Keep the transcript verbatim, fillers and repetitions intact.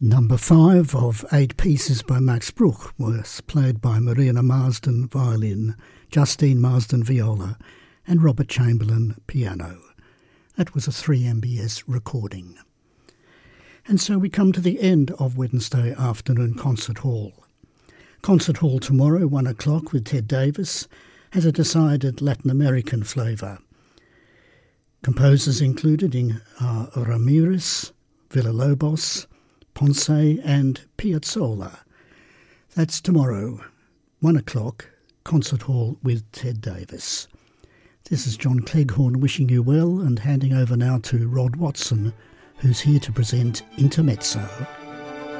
Number five of eight pieces by Max Bruch was played by Marina Marsden violin, Justine Marsden viola and Robert Chamberlain piano. That was a three M B S recording. And so we come to the end of Wednesday afternoon Concert Hall. Concert Hall tomorrow, one o'clock with Ted Davis, has a decided Latin American flavour. Composers included in are Ramirez, Villalobos, Ponce and Piazzolla. That's tomorrow, one o'clock, Concert Hall with Ted Davis. This is John Cleghorn wishing you well and handing over now to Rod Watson, who's here to present Intermezzo.